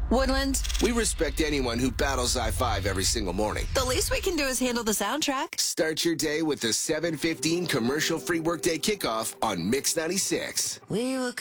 Woodland, We respect anyone who battles I-5 every single morning. the least we can do is handle the soundtrack. Start your day with the 7:15 commercial-free workday kickoff on Mix 96. We were